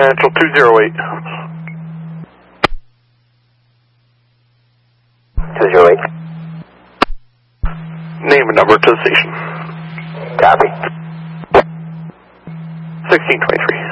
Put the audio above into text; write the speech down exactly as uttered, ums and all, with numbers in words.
Central two zero eight. two zero eight. Name and number to the station. Copy. sixteen twenty-three.